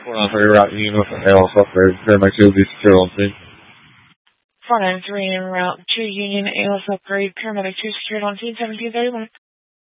493 Route Union ALS upgrade. Paramedics will be secured on scene. 493 en route to Union ALS upgrade. Paramedic 2 secured on scene 1731.